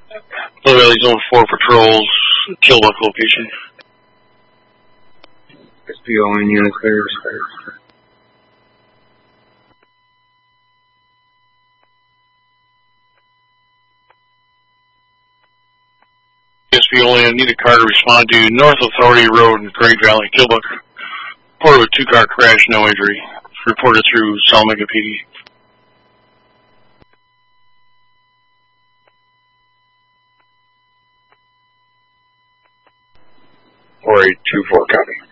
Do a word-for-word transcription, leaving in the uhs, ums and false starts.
Blue Valley Zone four patrols, Killbuck location. S P O in unit clear. S P O, I need a car to respond to North Authority Road in Great Valley, Killbuck. Reported a two-car crash, no injury. Reported through Salamanca P D. four eight two four, copy.